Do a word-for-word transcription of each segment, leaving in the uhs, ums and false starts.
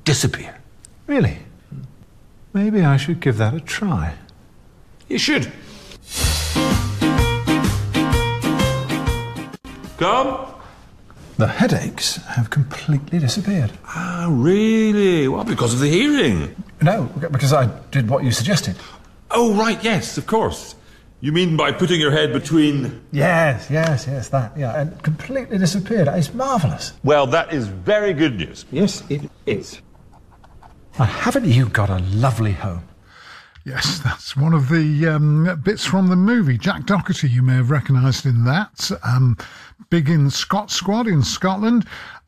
disappear. Really? Maybe I should give that a try. You should. Come. The headaches have completely disappeared. Ah, really? Well, because of the hearing. No, because I did what you suggested. Oh, right, yes, of course. You mean by putting your head between... Yes, yes, yes, that, yeah, and completely disappeared. It's marvellous. Well, that is very good news. Yes, it is. Now, haven't you got a lovely home? Yes, that's one of the um, bits from the movie. Jack Docherty, you may have recognised in that. Um, big in Scot Squad in Scotland.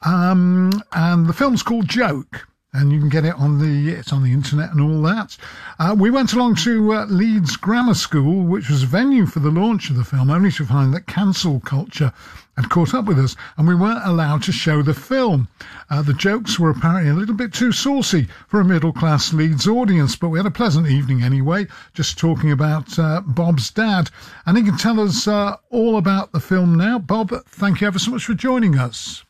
Um, and the film's called Joke. And you can get it on the, it's on the internet and all that. Uh, we went along to uh, Leeds Grammar School, which was venue for the launch of the film, only to find that cancel culture had caught up with us and we weren't allowed to show the film. Uh, the jokes were apparently a little bit too saucy for a middle-class Leeds audience, but we had a pleasant evening anyway, just talking about uh, Bob's dad. And he can tell us uh, all about the film now. Bob, thank you ever so much for joining us.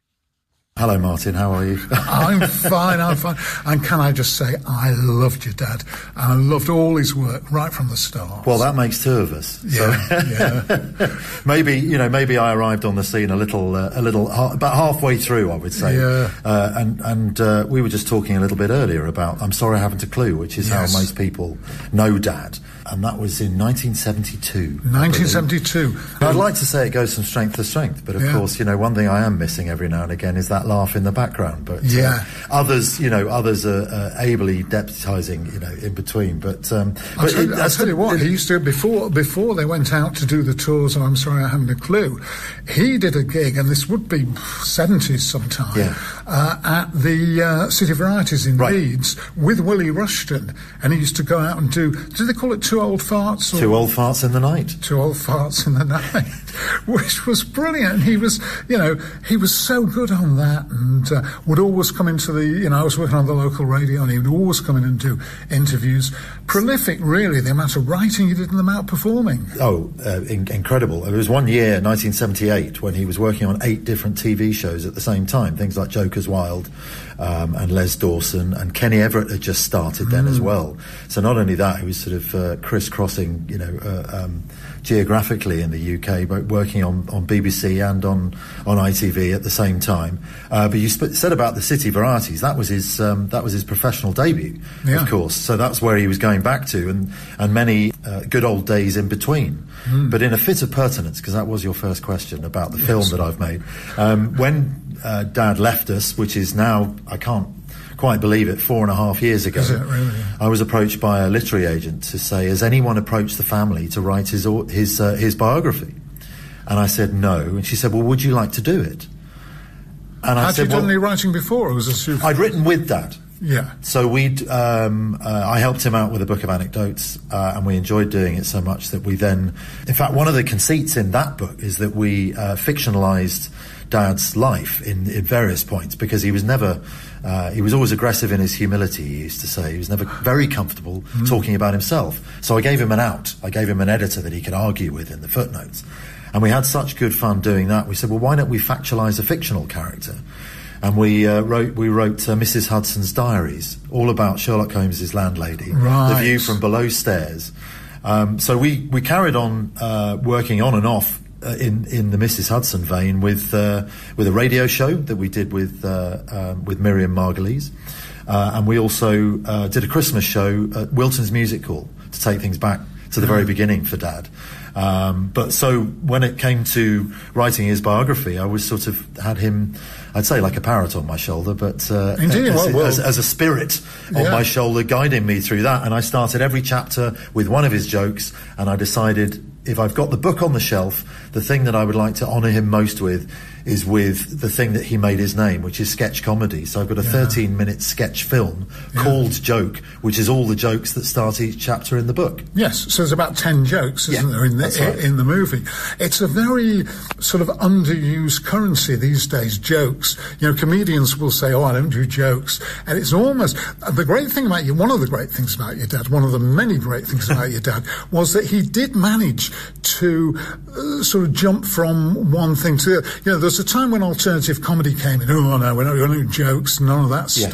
Hello, Martin. How are you? I'm fine, I'm fine. And can I just say, I loved your dad. And I loved all his work right from the start. Well, that makes two of us. Yeah, so. yeah. maybe, you know, maybe I arrived on the scene a little, uh, a little, ha- about halfway through, I would say. Yeah. Uh, and and uh, we were just talking a little bit earlier about I'm Sorry I Haven't a Clue, which is Yes. how most people know Dad. And that was in nineteen seventy-two. nineteen seventy-two. I'd like to say it goes from strength to strength, but of Yeah. course, you know, one thing I am missing every now and again is that laugh in the background. But Yeah. uh, others, you know, others are uh, ably deputising, you know, in between. But um, I'll but tell, it, you, I'll that's tell the- you what, he used to, before before they went out to do the tours, and I'm Sorry I Haven't a Clue, he did a gig, and this would be seventies sometime, Yeah. uh, at the uh, City Varieties in Right. Leeds with Willie Rushton, and he used to go out and do, do they call it Two Old Farts? Or Two Old Farts in the Night. Two Old Farts in the Night, which was brilliant. He was, you know, he was so good on that, and uh, would always come into the, you know, I was working on the local radio, and he would always come in and do interviews. Prolific, really, the amount of writing he did and them out performing. Oh, uh, in- incredible. There was one year, nineteen seventy-eight, when he was working on eight different T V shows at the same time, things like Joker's Wild um, and Les Dawson, and Kenny Everett had just started then mm. as well. So not only that, he was sort of uh, crisscrossing, you know, uh, um, geographically in the U K, but working on, on B B C and on, on I T V at the same time. Uh, but you sp- said about the City Varieties, that was his um, that was his professional debut, yeah. of course. So that's where he was going back to, and, and many uh, good old days in between. Mm. But in a fit of pertinence, because that was your first question about the yes. film that I've made, um, when uh, Dad left us, which is now, I can't quite believe it, four and a half years ago, Is it really? I was approached by a literary agent to say, has anyone approached the family to write his his uh, his biography? And I said no, and she said, well, would you like to do it? And I Had said, you done well, any writing before? Or was this your... I'd written with Dad. Yeah. So we'd, um, uh, I helped him out with a book of anecdotes, uh, and we enjoyed doing it so much that we then, in fact, one of the conceits in that book is that we uh, fictionalised Dad's life in, in various points, because he was never, uh, he was always aggressive in his humility, he used to say. He was never very comfortable mm. talking about himself. So I gave him an out. I gave him an editor that he could argue with in the footnotes. And we had such good fun doing that. We said, well, why don't we factualise a fictional character? And we uh, wrote we wrote uh, Missus Hudson's Diaries, all about Sherlock Holmes' landlady, right. The view from below stairs. Um, so we, we carried on uh, working on and off uh, in in the Missus Hudson vein with uh, with a radio show that we did with uh, um, with Miriam Margolyes, uh, and we also uh, did a Christmas show at Wilton's Music Hall to take things back to the very beginning for Dad. Um, but so when it came to writing his biography, I was sort of had him, I'd say, like a parrot on my shoulder, but uh, Indeed, as, well, well. As, as a spirit on Yeah. my shoulder guiding me through that. And I started every chapter with one of his jokes, and I decided, if I've got the book on the shelf, the thing that I would like to honour him most with is with the thing that he made his name, which is sketch comedy. So I've got a thirteen minute sketch film Yeah. called Joke, which is all the jokes that start each chapter in the book. Yes, so there's about ten jokes, isn't Yeah, there, in the, that's right. in the movie. It's a very sort of underused currency these days, jokes. You know, comedians will say, oh, I don't do jokes. And it's almost, the great thing about you, one of the great things about your dad, one of the many great things about your dad, was that he did manage to uh, sort of jump from one thing to the other. You know, there's a time when alternative comedy came in, oh, no, we're not going to do jokes, none of that Yeah. stuff.